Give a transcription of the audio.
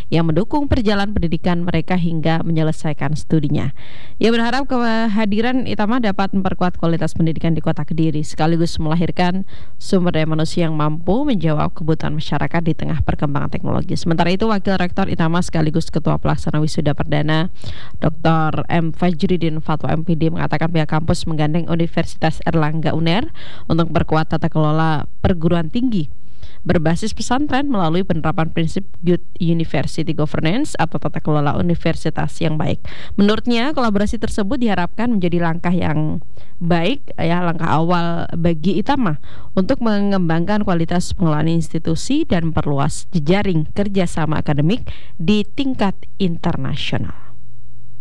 yang mendukung perjalanan pendidikan mereka hingga menyelesaikan studinya. Ia berharap kehadiran Itama dapat memperkuat kualitas pendidikan di Kota Kediri sekaligus melahirkan sumber daya manusia yang mampu menjawab kebutuhan masyarakat di tengah perkembangan teknologi. Sementara itu, Wakil Rektor Itama sekaligus Ketua Pelaksana Wisuda Perdana Dr. M. Fajridin Fatwa MPD mengatakan pihak kampus menggandeng Universitas Erlangga UNER untuk memperkuat tata kelola perguruan tinggi berbasis pesantren melalui penerapan prinsip Good University Governance atau tata kelola universitas yang baik. Menurutnya, kolaborasi tersebut diharapkan menjadi langkah yang baik, langkah awal bagi Itama untuk mengembangkan kualitas pengelolaan institusi dan memperluas jejaring kerjasama akademik di tingkat internasional.